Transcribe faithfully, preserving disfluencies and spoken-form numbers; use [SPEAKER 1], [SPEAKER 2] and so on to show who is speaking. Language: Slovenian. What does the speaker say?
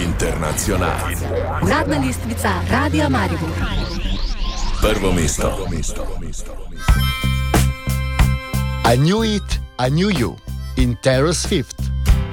[SPEAKER 1] Internacional.
[SPEAKER 2] Uradna listvica Radia Maribor.
[SPEAKER 1] Prvo mesto.
[SPEAKER 3] I knew it, I knew you in Taylor Swift.